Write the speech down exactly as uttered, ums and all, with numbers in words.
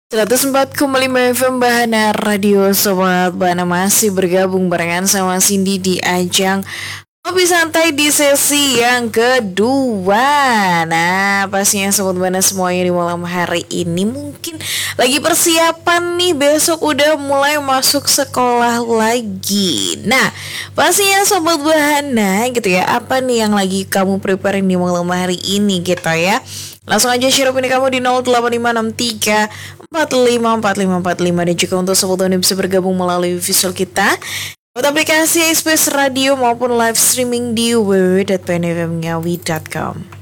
seratus empat koma lima F M Bahana Radio Sobat Bahana masih bergabung barengan sama Cindy di ajang Kopi Santai di sesi yang kedua. Nah, pastinya Sobat Bahana semuanya di malam hari ini mungkin lagi persiapan nih, besok udah mulai masuk sekolah lagi. Nah, pastinya Sobat Bahana gitu ya, apa nih yang lagi kamu prepare di malam hari ini gitu ya. Langsung aja share opini kamu di nol delapan lima enam tiga empat lima empat lima empat lima. Dan juga untuk Sobat Bahana bisa bergabung melalui visual kita lewat aplikasi Space Radio maupun live streaming di w w w titik p n f m ngawi titik com.